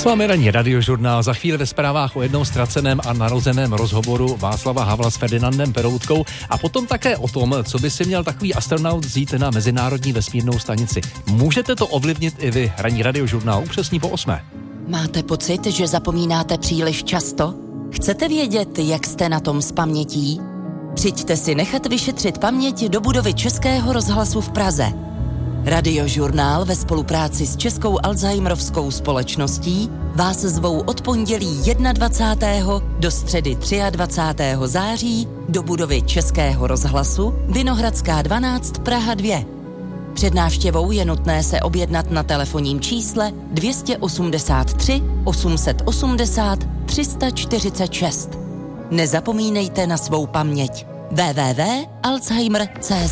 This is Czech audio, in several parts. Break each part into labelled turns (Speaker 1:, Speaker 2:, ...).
Speaker 1: Posloucháme ranní radiožurnál. Za chvíli ve zprávách o jednou ztraceném a narozeném rozhovoru Václava Havla s Ferdinandem Peroutkou a potom také o tom, co by si měl takový astronaut vzít na Mezinárodní vesmírnou stanici. Můžete to ovlivnit i vy. Ranní radiožurnál upřesní po 8.
Speaker 2: Máte pocit, že zapomínáte příliš často? Chcete vědět, jak jste na tom s pamětí? Přijďte si nechat vyšetřit paměť do budovy Českého rozhlasu v Praze. Radiožurnál ve spolupráci s Českou Alzheimerovskou společností vás zvou od pondělí 21. do středy 23. září do budovy Českého rozhlasu Vinohradská 12 Praha 2. Před návštěvou je nutné se objednat na telefonním čísle 283 880 346. Nezapomínejte na svou paměť. www.alzheimer.cz.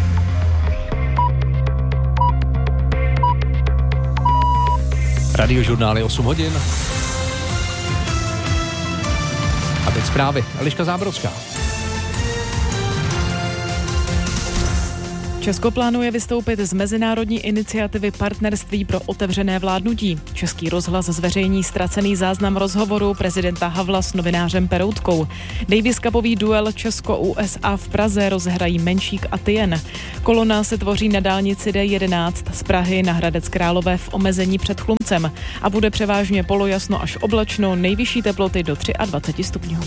Speaker 1: Radiožurnál je 8 hodin. A teď zprávy. Eliška Zábrodská.
Speaker 3: Česko plánuje vystoupit z mezinárodní iniciativy Partnerství pro otevřené vládnutí. Český rozhlas zveřejní ztracený záznam rozhovoru prezidenta Havla s novinářem Peroutkou. Davis Cupový duel Česko-USA v Praze rozhrají Menšík a Tyen. Kolona se tvoří na dálnici D11 z Prahy na Hradec Králové v omezení před Chlumcem a bude převážně polojasno až oblačno, nejvyšší teploty do 23 stupňů.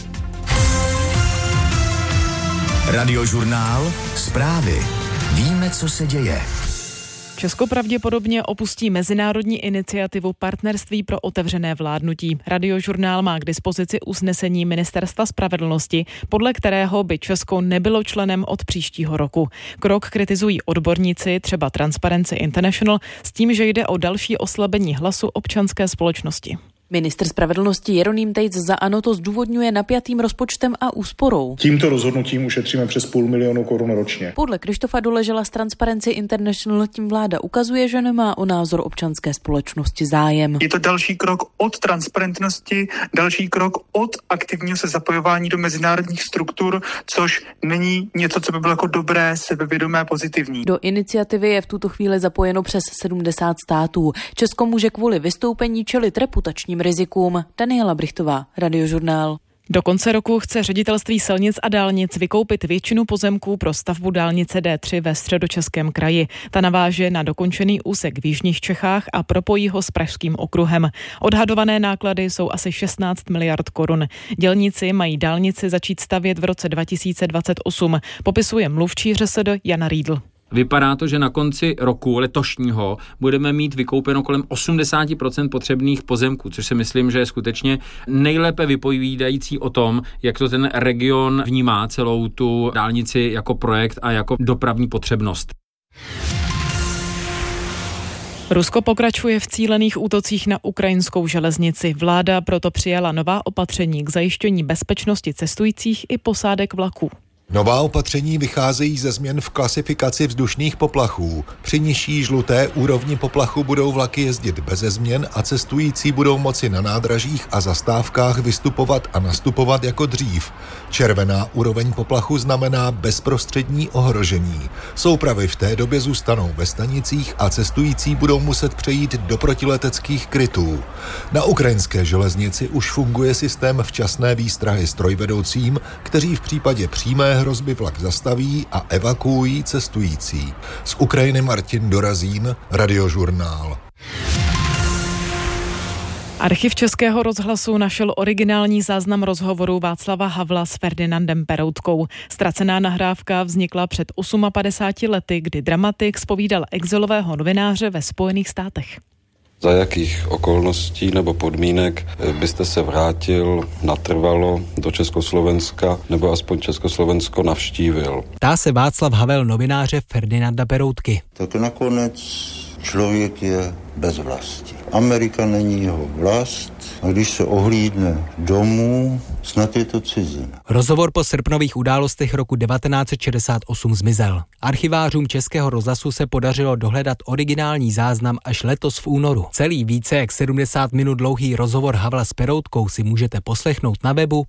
Speaker 4: Radiožurnál, zprávy. Víme, co se děje.
Speaker 3: Česko pravděpodobně opustí mezinárodní iniciativu Partnerství pro otevřené vládnutí. Radiožurnál má k dispozici usnesení Ministerstva spravedlnosti, podle kterého by Česko nebylo členem od příštího roku. Krok kritizují odborníci, třeba Transparency International, s tím, že jde o další oslabení hlasu občanské společnosti. Ministr spravedlnosti Jeroným Tejc za ANO to zdůvodňuje napjatým rozpočtem a úsporou.
Speaker 5: Tímto rozhodnutím ušetříme přes 500 000 korun ročně.
Speaker 3: Podle Krištofa Doležela z Transparency International tím vláda ukazuje, že nemá o názor občanské společnosti zájem.
Speaker 6: Je to další krok od transparentnosti, další krok od aktivního se zapojování do mezinárodních struktur, což není něco, co by bylo jako dobré, sebevědomé, pozitivní.
Speaker 3: Do iniciativy je v tuto chvíli zapojeno přes 70 států. Česko může kvůli vystoupení čelit reputačním rizikům. Daniela Brichtová, Radiožurnál. Do konce roku chce Ředitelství silnic a dálnic vykoupit většinu pozemků pro stavbu dálnice D3 ve Středočeském kraji. Ta naváže na dokončený úsek v jižních Čechách a propojí ho s Pražským okruhem. Odhadované náklady jsou asi 16 miliard korun. Dělníci mají dálnici začít stavět v roce 2028, popisuje mluvčí ŘSD Jana Riedl.
Speaker 7: Vypadá to, že na konci roku letošního budeme mít vykoupeno kolem 80% potřebných pozemků, což si myslím, že je skutečně nejlépe vypovídající o tom, jak to ten region vnímá celou tu dálnici jako projekt a jako dopravní potřebnost.
Speaker 3: Rusko pokračuje v cílených útocích na ukrajinskou železnici. Vláda proto přijala nová opatření k zajištění bezpečnosti cestujících i posádek vlaků.
Speaker 8: Nová opatření vycházejí ze změn v klasifikaci vzdušných poplachů. Při nižší žluté úrovni poplachu budou vlaky jezdit beze změn a cestující budou moci na nádražích a zastávkách vystupovat a nastupovat jako dřív. Červená úroveň poplachu znamená bezprostřední ohrožení. Soupravy v té době zůstanou ve stanicích a cestující budou muset přejít do protileteckých krytů. Na ukrajinské železnici už funguje systém včasné výstrahy strojvedoucím, kteří v případě přímé hrozby vlak zastaví a evakuují cestující. Z Ukrajiny Martin Dorazín, Radiožurnál.
Speaker 3: Archiv Českého rozhlasu našel originální záznam rozhovoru Václava Havla s Ferdinandem Peroutkou. Ztracená nahrávka vznikla před 58 lety, kdy dramatik zpovídal exilového novináře ve Spojených státech.
Speaker 9: Za jakých okolností nebo podmínek byste se vrátil natrvalo do Československa nebo aspoň Československo navštívil?
Speaker 10: Ptá se Václav Havel novináře Ferdinanda Peroutky.
Speaker 11: Tak nakonec člověk je bez vlasti. Amerika není jeho vlast a když se ohlídne domů, snad je to cizina.
Speaker 10: Rozhovor po srpnových událostech roku 1968 zmizel. Archivářům Českého rozhlasu se podařilo dohledat originální záznam až letos v únoru. Celý více jak 70 minut dlouhý rozhovor Havla s Peroutkou si můžete poslechnout na webu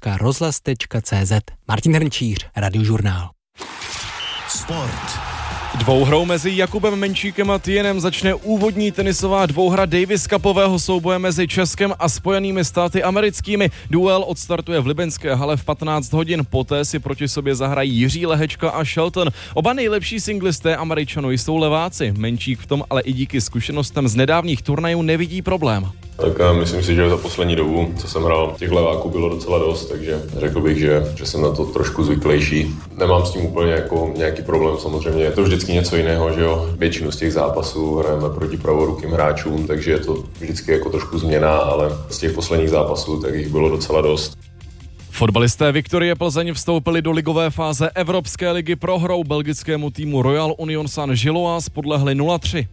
Speaker 10: plus.rozhlas.cz. Martin Hrnčíř, Radiožurnál.
Speaker 4: Sport.
Speaker 12: Dvouhrou mezi Jakubem Menčíkem a Tienem začne úvodní tenisová dvouhra Davis Cupového souboje mezi Českem a Spojenými státy americkými. Duel odstartuje v libeňské hale v 15 hodin, poté si proti sobě zahrají Jiří Lehečka a Shelton. Oba nejlepší singlisté Američanů jsou leváci. Menčík v tom ale i díky zkušenostem z nedávných turnajů nevidí problém.
Speaker 13: Tak myslím si, že za poslední dobu, co jsem hrál, těch leváků bylo docela dost, takže řekl bych, že jsem na to trošku zvyklejší. Nemám s tím úplně jako nějaký problém, samozřejmě je to vždycky něco jiného, že jo. Většinu z těch zápasů hrajeme proti pravorukým hráčům, takže je to vždycky jako trošku změna, ale z těch posledních zápasů tak jich bylo docela dost.
Speaker 12: Fotbalisté Viktorie Plzeň vstoupili do ligové fáze Evropské ligy prohrou belgickému týmu Royal Union Saint-Gilloise podlehli 0-3.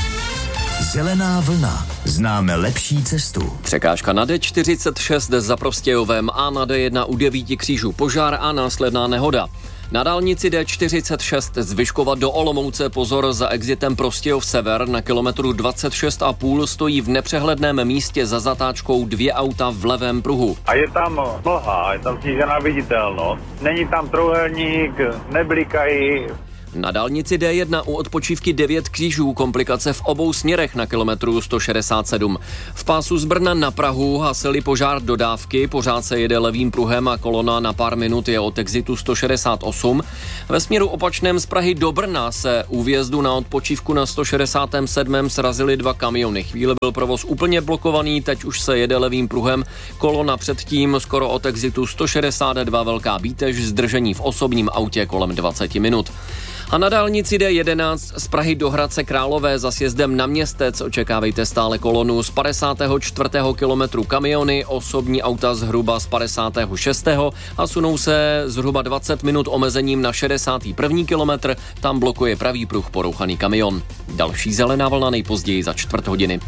Speaker 4: Zelená vlna. Známe lepší cestu.
Speaker 14: Překážka na D46 za Prostějovem a na D1 u 9 křížů požár a následná nehoda. Na dálnici D46 z Vyškova do Olomouce pozor za exitem Prostějov sever na kilometru 26,5 stojí v nepřehledném místě za zatáčkou 2 auta v levém pruhu.
Speaker 15: A je tam mlha, je tam snížená viditelnost, není tam trojúhelník, neblikají.
Speaker 14: Na dálnici D1 u odpočívky 9 křížů komplikace v obou směrech na kilometru 167. V pásu z Brna na Prahu hasili požár dodávky, pořád se jede levým pruhem a kolona na pár minut je od exitu 168. Ve směru opačném z Prahy do Brna se u vjezdu na odpočívku na 167. srazily 2 kamiony. Chvíli byl provoz úplně blokovaný, teď už se jede levým pruhem. Kolona předtím skoro od exitu 162 velká výtež, zdržení v osobním autě kolem 20 minut. A na dálnici D11 z Prahy do Hradce Králové za sjezdem na Městec očekávejte stále kolonu z 54. kilometru kamiony, osobní auta zhruba z 56. a sunou se zhruba 20 minut omezením na 61. kilometr, tam blokuje pravý pruh porouchaný kamion. Další zelená vlna nejpozději za 4 hodiny.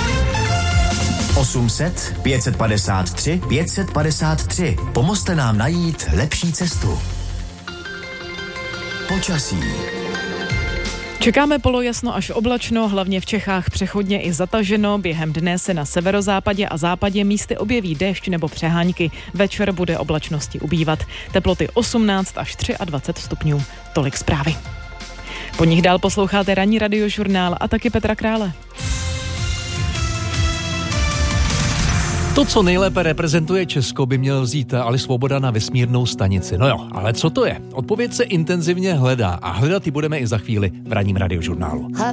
Speaker 4: 800 553 553. Pomozte nám najít lepší cestu. Počasí.
Speaker 3: Čekáme polojasno až oblačno, hlavně v Čechách přechodně i zataženo. Během dne se na severozápadě a západě místy objeví déšť nebo přehánky. Večer bude oblačnosti ubývat. Teploty 18 až 23 stupňů. Tolik zprávy. Po nich dál posloucháte ranní radiožurnál a taky Petra Krále.
Speaker 1: To, co nejlépe reprezentuje Česko, by měl vzít Ali Svoboda na vesmírnou stanici. No jo, ale co to je? Odpověď se intenzivně hledá a hledat ji budeme i za chvíli v ranním radiožurnálu.